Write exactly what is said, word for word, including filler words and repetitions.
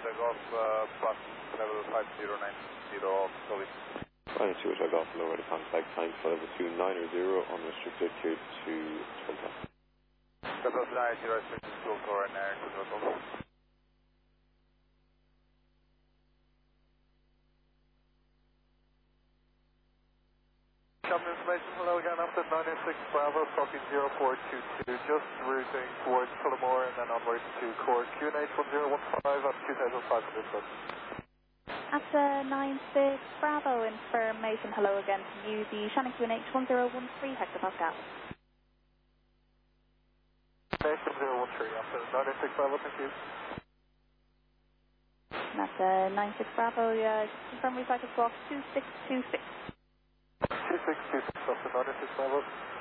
Hotel Golf, uh, plus level five zero nine zero, solid. Final two Hotel Golf, lower the contact time for level two nine zero, unrestricted, clear to Hotel. Level nine zero, restricted, full core and air control. Captain information, hello again, after nine six Bravo, talking zero four two two, just routing towards Tullamore and then onwards to core Q N H one zero one five at two thousand five hundred foot. After nine six Bravo, information, hello again to you, the Shannon Q N H one zero one three hectopascal. Q N H one zero one three, after nine six Bravo, thank you. And after nine six Bravo, uh, confirm recycle squawk two six two six. two six two six, after nine six Bravo.